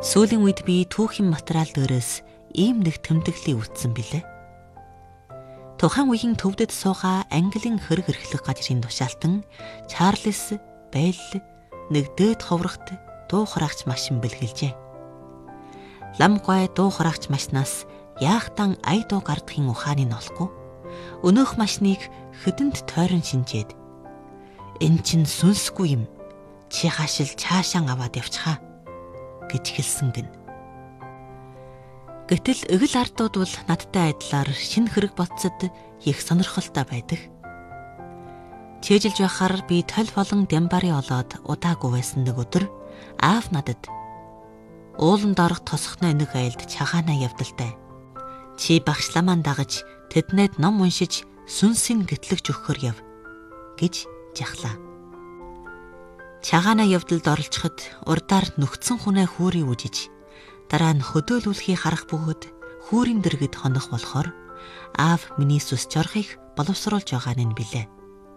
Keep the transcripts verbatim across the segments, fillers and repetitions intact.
Сүүлийн үед би түүхийн материал дээрээс ийм нэг тэмдэглэлийг үзсэн билээ. Тухайн үеийн төвдөд суугаа Английн хөрөг эрхлэх газрын тушаалтан Чарльз Белл нэг дээд ховрогт дуу хараагч машин бэлгэлжээ. Ламгой дуу хараагч машинаас яахтан ая дуу гардахын ухааны нь олохгүй өнөөх машиныг хөдөнд тойрон шинжээд "Эн чин сүнсгүй юм. Чи хаашил цаашаа аваад явчихаа" гэж хэлсэн гин. Гэтэл эгэл ардууд бол надтай адилаар шинэ хэрэг бодсод их сонирхолтой байдаг. Чэжилж байхаар би толь болон Дямбарын олоод удаагүй байсан нэг өдөр аав надад "Ууланд орох тосхны нэг айлд чагаанаа явдалтай. Чи багшламаа дагаж тэднээд ном уншиж сүнсийн гэтлэгч өгөхөр яв" гэж жахлаа. Чагаанаа явдалд оролцоход урдаар нүгцэн хүнээ хүүрий үжиж дараа нь хөдөөлүүлэхийг харах бөгөөд хүүрийн дэргэд хонох болохоор аав миний сүс жорхыг боловсруулж байгаа нь билээ.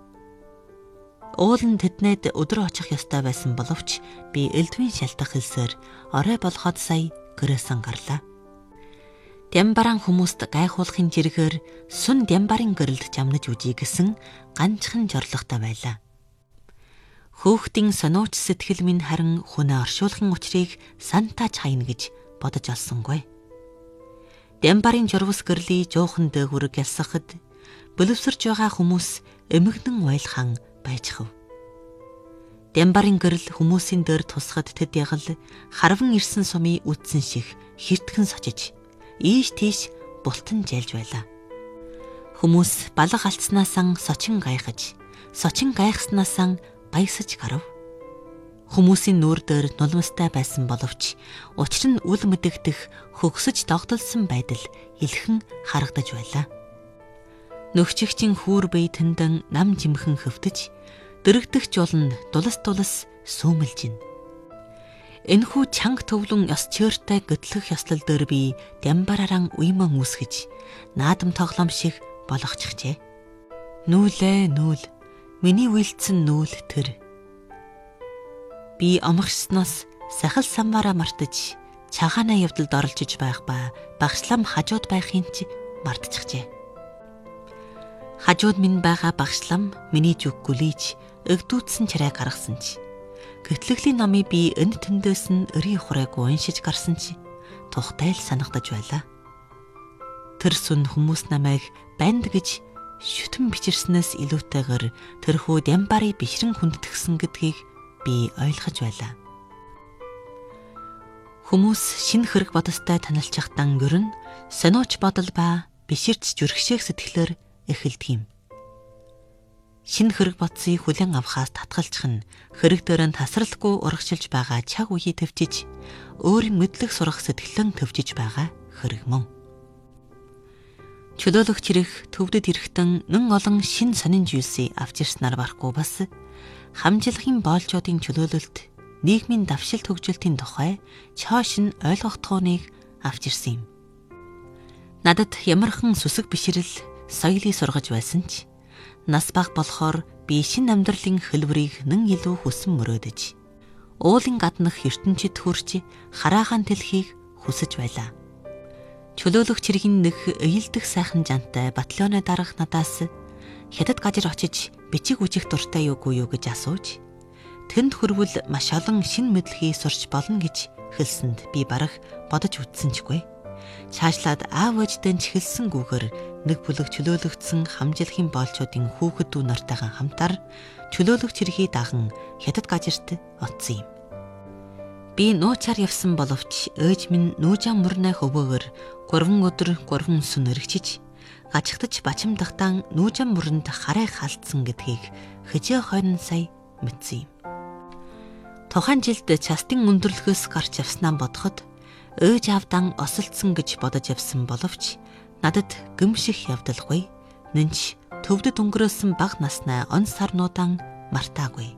Уул нь тэднээд өдрөө очих ёстой байсан боловч би элдвийн шалтах хэлсээр орой болоход сая гэрээсэн гарлаа. Дямбаран хүмүүст гайхуулахын жиргээр сүн Дямбарын гэрэлд жамнаж үжий гэсэн ганцхан жорлогтой байлаа. Хөөхтийн сонооч сэтгэл минь харин хүнээ оршуулахын учрыг сантаач хайна гэж бодож олсонгүй. Дямбарын журвас гэрлий жуухан дээгүрэг ялсахад бөлөвсөрж байгаа хүмүүс эмгэнэн уйлхан байжхав. Дямбарын гэрэл хүмүүсийн дээр тусахад тэд ягал харван ирсэн сумын үдсэн шиг хиртгэн сочиж ийш тийш бултан жайлж байлаа. Хүмүүс балга алдснаасаа сочин гайхаж, сочин гайхснасаа баясаж гарав. Хүмүүсийн нүүр дээр нулимстай байсан боловч учир нь үл мэдэгдэх хөгсөж догдолсон байдал илхэн харагдаж байлаа. Нөхчигчийн хүүр бие тэндан нам жимхэн хөвтөж, дэрэгдэх жолн дулас дулас сүүмэлж гин. Энэхүү чанга төвлөн ёс чөөртэй гэтлэх ёслол дээр би Дямбараараа уйман үүсгэж, наадам тоглоом шиг болгочихжээ. Нүүлээ нүүл, миний үйлцэн нүүл тэр. Би омгшсноос сахил самбараа мартаж, чагаанаа явдалд оролцож байх ба багшлам хажууд байхын ч мартчихжээ. Хажууд минь байгаа багшлам миний зүг гүлийж, эгдүүцсэн чарай гаргасан ч. Гэтлэглийн номыг би энд тэндээс нь өрийн хурайг уншиж гарсан чи тухтай л санагдаж байлаа. Тэр сүн хүмүүс намайг банд гэж шүтэн бичирснээс илүүтэйгээр тэрхүү Дямбарын бишрэн хүндэтгсэн гэдгийг би ойлгож байлаа. Хүмүүс шинэ хэрэг бодостой танилцахдаа гөрн сонооч бодол ба биширч зүрхшээх сэтгэлээр эхэлдэг юм. Шинэ хэрэг бодсыг хүлээн авахаас татгалзах нь хэрэг дээр нь тасралгүй урагшилж байгаа чаг үеий төвчиж, өөрийн мэдлэг сурах сэтгэлэн төвчиж байгаа хэрэг мөн. Чөлөөлөгч хэрэг төвдөд ирэхтэн нэн олон шин сонин зүйлсийг авч ирснаар барахгүй бас хамжилгын боолчуудын чөлөөлөлт нийгмийн давшилт хөгжилтийн тухай чоошин ойлгох тооныг авч ирсэн юм. Надад ямархан сүсэг бишрэл соёлыг сургаж байсан ч нас бага болохоор би шинэ амьдралын хэлбэрийг нэн илүү хүсэн мөрөөдөж, уулын гаднах ертөнцид хүрч хараахан тэлхийг хүсэж байлаа. Чөлөөлөгч хэргийн нэг ээлдэх сайхан жантай батальоны дарга надаас хятад газар очиж бичиг үжих дуртай юугүй юу гэж асууж, тэнд хүрвэл маш олон шин мэдлэгийг сурч болно гэж хэлсэнд би бараг бодож үтсэнчгүй. Цаашлаад аав ээжтэй ч хэлсэнгүүгээр нэг бүлэг чөлөөлөгдсөн хамжилгын боолчуудын хүүхэд дүү нартайгаа хамтар чөлөөлөгч хэргийг даган хятад газарт оцсон юм. Би нуучаар явсан боловч ээж минь нүүжан мөрнөө хөвөөгөр гурван өдөр гурван сүн өргөчиж гажигдаж бачимдахтаа нүүжан мөрөнд харай халтсан гэдгийг хэжээ хойно сая мэдсэн юм. Тухайн жилд частын өндөрлөхөөс гарч явснаа бодоход ээж аавдан осолдсон гэж бодож явсан боловч надад гэмших явдалгүй, нэнч төвдөд өнгөрөөсөн бага наснаа он сарнуудан мартаагүй.